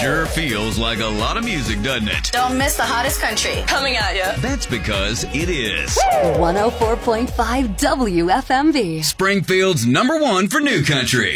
Sure feels like a lot of music, doesn't it? Don't miss the hottest country coming at you. That's because it is 104.5 WFMV. Springfield's #1 for new country.